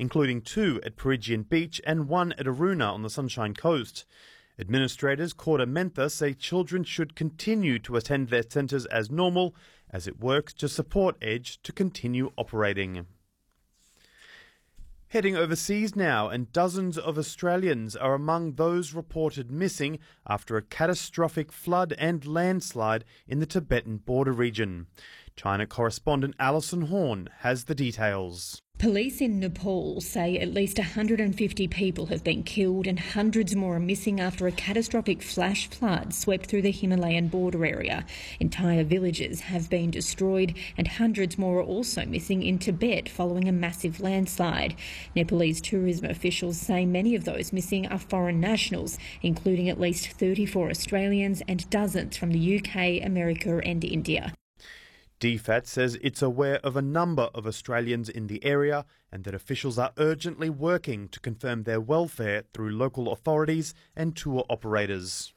including 2 at Peregian Beach and 1 at Aruna on the Sunshine Coast. Administrators Korda-Mentha say children should continue to attend their centres as normal as it works to support Edge to continue operating. Heading overseas now, and dozens of Australians are among those reported missing after a catastrophic flood and landslide in the Tibetan border region. China correspondent Alison Horn has the details. Police in Nepal say at least 150 people have been killed and hundreds more are missing after a catastrophic flash flood swept through the Himalayan border area. Entire villages have been destroyed and hundreds more are also missing in Tibet following a massive landslide. Nepalese tourism officials say many of those missing are foreign nationals, including at least 34 Australians and dozens from the UK, America and India. DFAT says it's aware of a number of Australians in the area and that officials are urgently working to confirm their welfare through local authorities and tour operators.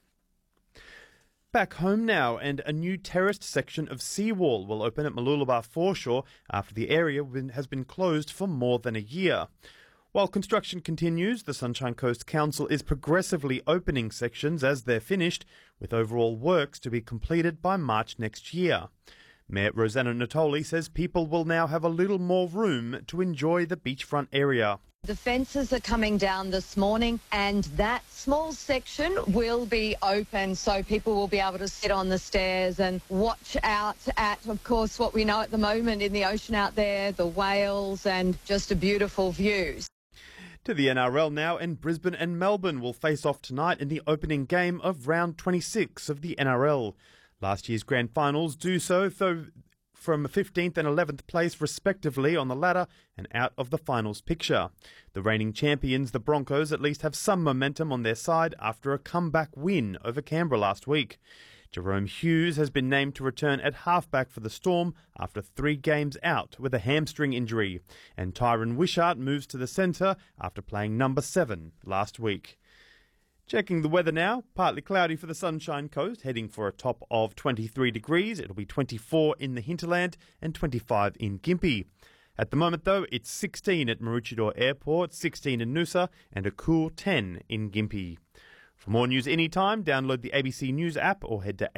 Back home now, and a new terraced section of seawall will open at Mooloolaba foreshore after the area has been closed for more than a year. While construction continues, the Sunshine Coast Council is progressively opening sections as they're finished, with overall works to be completed by March next year. Mayor Rosanna Natoli says people will now have a little more room to enjoy the beachfront area. The fences are coming down this morning and that small section will be open so people will be able to sit on the stairs and watch out at, of course, what we know at the moment in the ocean out there, the whales and just a beautiful view. To the NRL now, and Brisbane and Melbourne will face off tonight in the opening game of round 26 of the NRL. Last year's grand finals do so, though, from 15th and 11th place respectively on the ladder and out of the finals picture. The reigning champions, the Broncos, at least have some momentum on their side after a comeback win over Canberra last week. Jerome Hughes has been named to return at halfback for the Storm after 3 games out with a hamstring injury, and Tyron Wishart moves to the centre after playing number 7 last week. Checking the weather now, partly cloudy for the Sunshine Coast, heading for a top of 23 degrees. It'll be 24 in the hinterland and 25 in Gympie. At the moment, though, it's 16 at Maroochydore Airport, 16 in Noosa, and a cool 10 in Gympie. For more news anytime, download the ABC News app or head to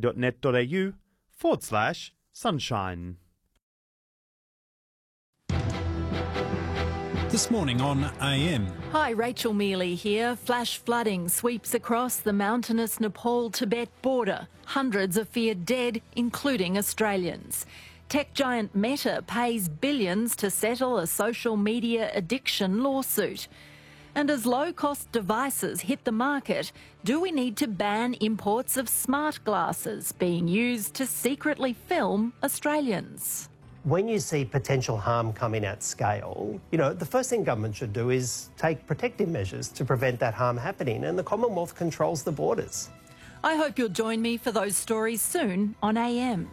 abc.net.au/sunshine. This morning on AM. Hi, Rachel Mealy here. Flash flooding sweeps across the mountainous Nepal-Tibet border. Hundreds are feared dead, including Australians. Tech giant Meta pays billions to settle a social media addiction lawsuit. And as low-cost devices hit the market, do we need to ban imports of smart glasses being used to secretly film Australians? When you see potential harm coming at scale, the first thing government should do is take protective measures to prevent that harm happening, and the Commonwealth controls the borders. I hope you'll join me for those stories soon on AM.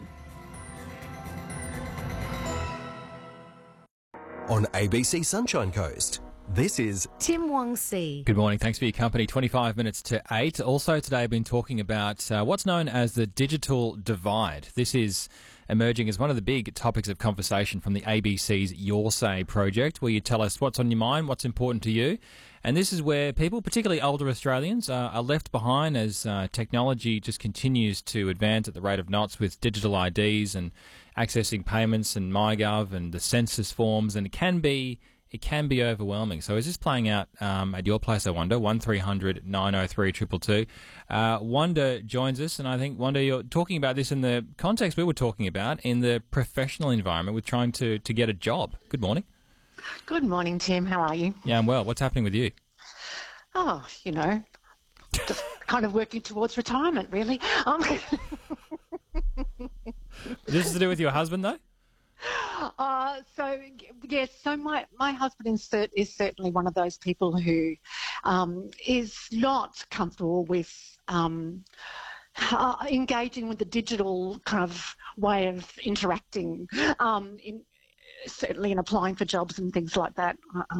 On ABC Sunshine Coast, this is Tim Wong Si. Good morning. Thanks for your company. 25 minutes to 8. Also today, I've been talking about what's known as the digital divide. This is emerging as one of the big topics of conversation from the ABC's Your Say project, where you tell us what's on your mind, what's important to you. And this is where people, particularly older Australians, are left behind as technology just continues to advance at the rate of knots with digital IDs and accessing payments and MyGov and the census forms, and it can be overwhelming. So is this playing out at your place, I wonder? 1300 903 222. Wanda joins us, and I think, Wanda, you're talking about this in the context we were talking about, in the professional environment with trying to get a job. Good morning. Good morning, Tim. How are you? Yeah, I'm well. What's happening with you? Oh, just kind of working towards retirement, really. This is to do with your husband, though? So my husband is certainly one of those people who is not comfortable with engaging with the digital kind of way of interacting, certainly in applying for jobs and things like that.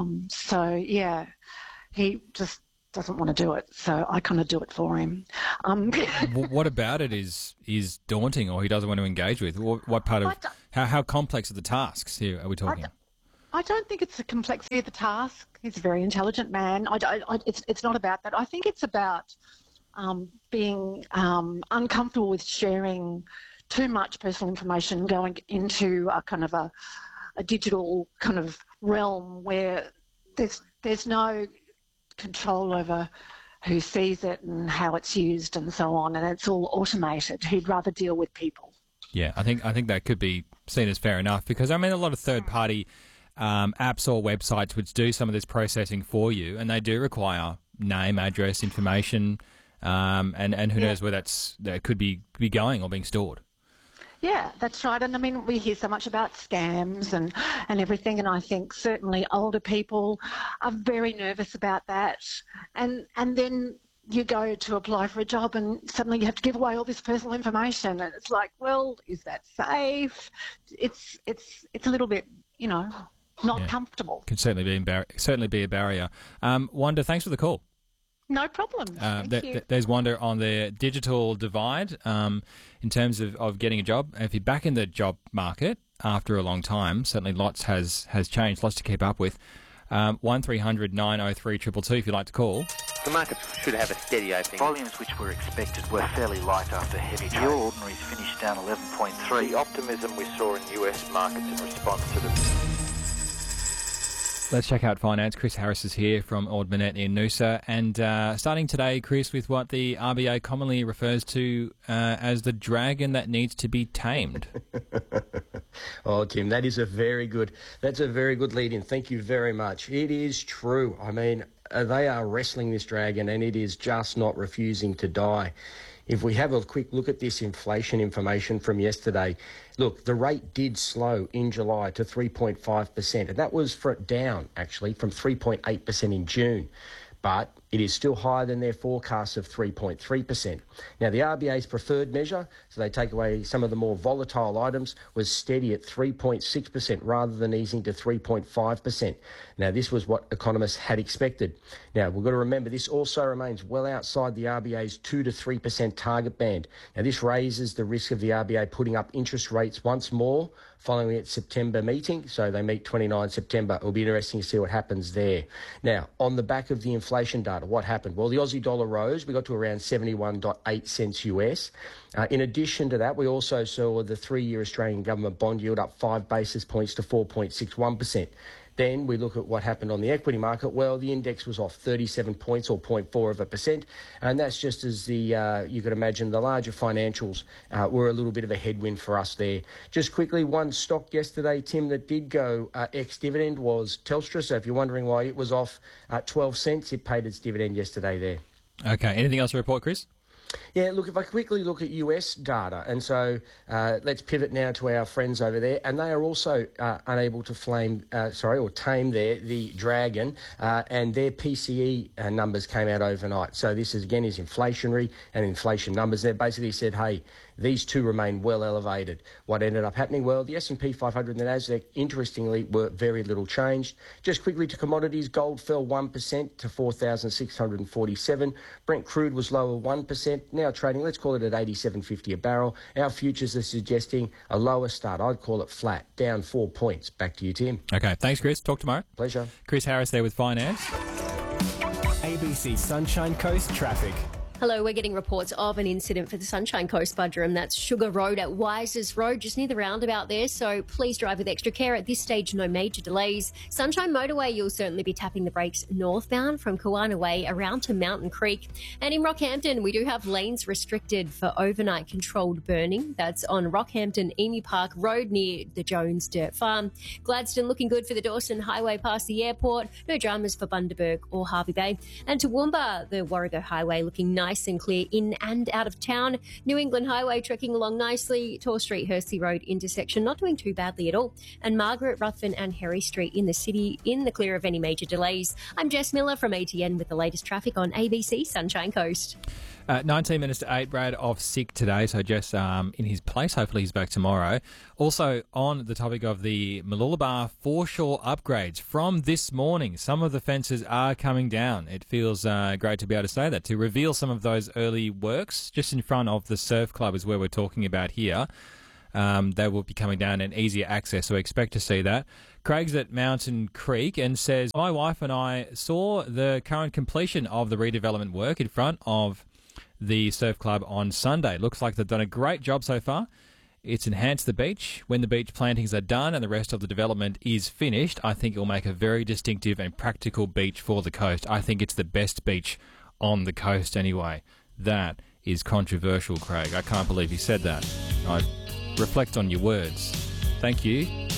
He just doesn't want to do it, so I kind of do it for him. What about it is daunting, or he doesn't want to engage with? What part of how complex are the tasks here are we talking? I don't think it's the complexity of the task. He's a very intelligent man. It's not about that. I think it's about being uncomfortable with sharing too much personal information going into a kind of a digital kind of realm where there's no control over who sees it and how it's used and so on, and it's all automated. He'd rather deal with people. Yeah, I think that could be seen as fair enough, because I mean a lot of third-party apps or websites which do some of this processing for you, and they do require name, address, information, and who knows where that could be going or being stored. Yeah, that's right. And I mean, we hear so much about scams and everything, and I think certainly older people are very nervous about that. And then you go to apply for a job and suddenly you have to give away all this personal information, and it's like, well, is that safe? It's a little bit, not comfortable. Could certainly be a barrier. Wanda, thanks for the call. No problem. Thank you. There's Wanda on the digital divide in terms of getting a job. If you're back in the job market after a long time, certainly lots has changed, lots to keep up with. 1300 903 222 if you'd like to call. The market should have a steady opening. Volumes which were expected were fairly light after heavy trade. The ordinaries finished down 11.3. The optimism we saw in US markets in response to the... Let's check out finance. Chris Harris is here from Ord Minnett in Noosa. And starting today, Chris, with what the RBA commonly refers to as the dragon that needs to be tamed. Oh, Tim, that's a very good lead-in. Thank you very much. It is true. I mean, they are wrestling this dragon, and it is just not refusing to die. If we have a quick look at this inflation information from yesterday, look, the rate did slow in July to 3.5%, and that was down, actually, from 3.8% in June. But it is still higher than their forecast of 3.3%. Now, the RBA's preferred measure, so they take away some of the more volatile items, was steady at 3.6% rather than easing to 3.5%. Now, this was what economists had expected. Now, we've got to remember this also remains well outside the RBA's 2 to 3% target band. Now, this raises the risk of the RBA putting up interest rates once more following its September meeting. So they meet 29 September. It'll be interesting to see what happens there. Now, on the back of the inflation data, what happened? Well, the Aussie dollar rose. We got to around 71.8 cents US. In addition to that, we also saw the 3-year Australian government bond yield up 5 basis points to 4.61%. Then we look at what happened on the equity market. Well, the index was off 37 points or 0.4%. And that's just as you could imagine, the larger financials were a little bit of a headwind for us there. Just quickly, one stock yesterday, Tim, that did go ex-dividend was Telstra. So if you're wondering why it was off 12 cents, it paid its dividend yesterday there. Okay. Anything else to report, Chris? Yeah, look, if I quickly look at US data, and so let's pivot now to our friends over there, and they are also unable to tame the dragon, and their PCE numbers came out overnight. So this is inflationary and inflation numbers. They basically said, hey, these two remain well elevated. What ended up happening? Well, the S&P 500 and the Nasdaq, interestingly, were very little changed. Just quickly to commodities, gold fell 1% to 4,647. Brent crude was lower 1%. Now trading, let's call it at 87.50 a barrel. Our futures are suggesting a lower start. I'd call it flat, down 4 points. Back to you, Tim. Okay, thanks, Chris. Talk tomorrow. Pleasure. Chris Harris there with finance. ABC Sunshine Coast traffic. Hello, we're getting reports of an incident for the Sunshine Coast Budgerum. That's Sugar Road at Wisers Road, just near the roundabout there. So please drive with extra care. At this stage, no major delays. Sunshine Motorway, you'll certainly be tapping the brakes northbound from Kawana Way around to Mountain Creek. And in Rockhampton, we do have lanes restricted for overnight controlled burning. That's on Rockhampton Emu Park Road near the Jones Dirt Farm. Gladstone looking good for the Dawson Highway past the airport. No dramas for Bundaberg or Harvey Bay. And Toowoomba, the Warrego Highway looking nice and clear in and out of town. New England Highway trekking along nicely. Tor Street, Hursley Road intersection not doing too badly at all. And Margaret, Ruthven and Harry Street in the city in the clear of any major delays. I'm Jess Miller from ATN with the latest traffic on ABC Sunshine Coast. 19 minutes to 8, Brad off sick today, so Jess in his place. Hopefully he's back tomorrow. Also, on the topic of the Mooloolaba foreshore upgrades from this morning, some of the fences are coming down. It feels great to be able to say that, to reveal some of those early works. Just in front of the Surf Club is where we're talking about here. They will be coming down and easier access, so we expect to see that. Craig's at Mountain Creek and says, my wife and I saw the current completion of the redevelopment work in front of the surf club on Sunday. Looks like they've done a great job so far. It's enhanced the beach. When the beach plantings are done and the rest of the development is finished, I think it will make a very distinctive and practical beach for the coast. I think it's the best beach on the coast anyway. That is controversial, Craig. I can't believe you said that. I reflect on your words. Thank you.